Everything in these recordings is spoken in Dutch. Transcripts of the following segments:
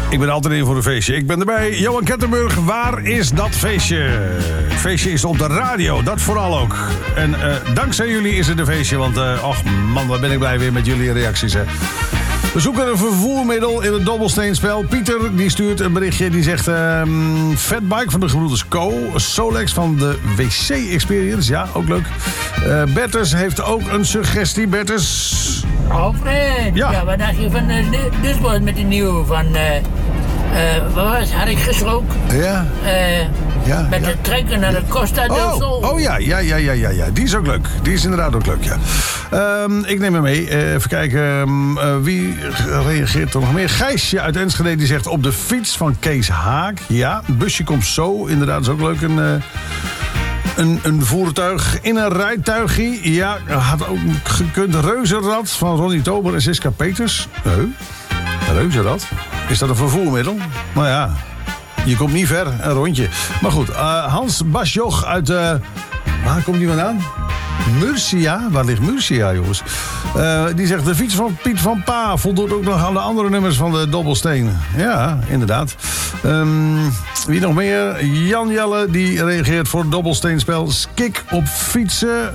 Ik ben altijd in voor een feestje. Ik ben erbij. Johan Kettenburg, waar is dat feestje? Het feestje is op de radio, dat vooral ook. En dankzij jullie is het een feestje, want och man, waar ben ik blij weer met jullie reacties, hè. We zoeken een vervoermiddel in het dobbelsteenspel. Pieter die stuurt een berichtje. Die zegt Fatbike van de gebroeders Co. Solex van de WC Experience. Ja, ook leuk. Bertus heeft ook een suggestie. Bertus. Alfred, ja, wat dacht je van Dusboot met die nieuwe van... wat was? Had ik gisteren ook? Ja. Met de trekker naar de Costa del Sol. Oh ja. Die is ook leuk. Die is inderdaad ook leuk, ja. Ik neem hem mee. Even kijken. Wie reageert er nog meer? Gijsje uit Enschede die zegt op de fiets van Kees Haak. Ja, het busje komt zo. Inderdaad, is ook leuk. Een voertuig in een rijtuigje. Ja, had ook gekund. Reuzenrad van Ronnie Tober en Siska Peters. Reuzenrad? Is dat een vervoermiddel? Nou ja, je komt niet ver, een rondje. Maar goed, Hans Basjoch uit... waar komt die vandaan? Murcia? Waar ligt Murcia, jongens? Die zegt, de fiets van Piet van Pa voldoet ook nog aan de andere nummers van de dobbelsteen. Ja, inderdaad. Wie nog meer? Jan Jelle, die reageert voor het dobbelsteenspel. Skik op fietsen.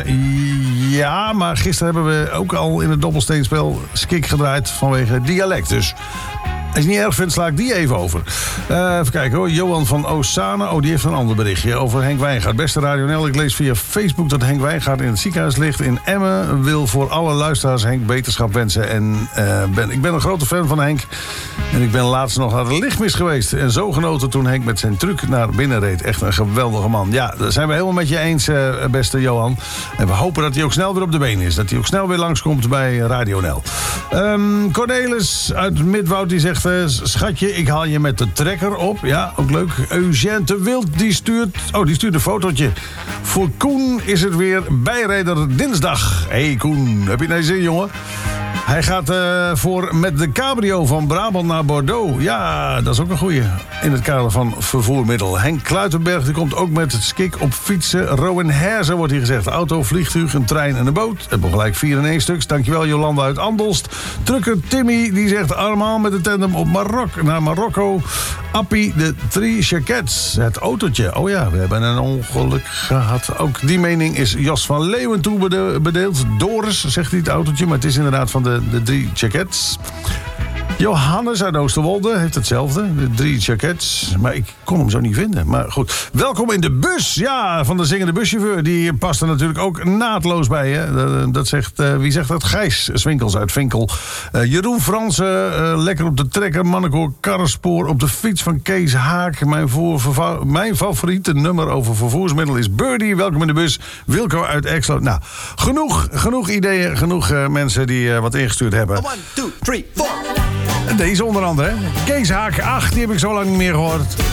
Ja, maar gisteren hebben we ook al in het dobbelsteenspel Skik gedraaid vanwege dialect. Dus als je niet erg vindt, sla ik die even over. Even kijken hoor. Johan van Oostzane. Oh, die heeft een ander berichtje over Henk Wijngaard. Beste Radio NL, ik lees via Facebook dat Henk Wijngaard in het ziekenhuis ligt in Emmen. Wil voor alle luisteraars Henk beterschap wensen. En ik ben een grote fan van Henk. En ik ben laatst nog naar de lichtmis geweest. En zo genoten toen Henk met zijn truck naar binnen reed. Echt een geweldige man. Ja, daar zijn we helemaal met je eens, beste Johan. En we hopen dat hij ook snel weer op de been is. Dat hij ook snel weer langskomt bij Radio NL. Cornelis uit Midwoud die zegt... schatje, ik haal je met de trekker op. Ja, ook leuk. Eugène de Wild, die stuurt een fotootje. Voor Koen is het weer bijrijder dinsdag. Hey Koen, heb je naar je zin, jongen? Hij gaat voor met de cabrio van Brabant naar Bordeaux. Ja, dat is ook een goeie. In het kader van vervoermiddel. Henk Kluitenberg die komt ook met het skik op fietsen. Rowan Herzen wordt hier gezegd. Auto, vliegtuig, een trein en een boot. Hebben we gelijk 4 in 1 stuks. Dankjewel Jolanda uit Andelst. Trucker Timmy die zegt allemaal met de tandem op naar Marokko. Appie de 3 Jackets. Het autootje. Oh ja, we hebben een ongeluk gehad. Ook die mening is Jos van Leeuwen toebedeeld. Doris zegt hij het autootje, maar het is inderdaad van de 3 Jackets. Johannes uit Oosterwolde heeft hetzelfde. De 3 Jackets. Maar ik kon hem zo niet vinden. Maar goed. Welkom in de bus. Ja, van de zingende buschauffeur. Die past er natuurlijk ook naadloos bij. Hè? Dat zegt, wie zegt dat? Gijs Swinkels uit Vinkel. Jeroen Fransen. Lekker op de trekker. Mannenkoor Karrenspoor. Op de fiets van Kees Haak. Mijn favoriete nummer over vervoersmiddel is Birdie. Welkom in de bus. Wilco uit Exlo. Nou, genoeg ideeën. Genoeg mensen die wat ingestuurd hebben. 1, 2, 3, 4. Deze onder andere, hè? Kees Haak, ach, die heb ik zo lang niet meer gehoord.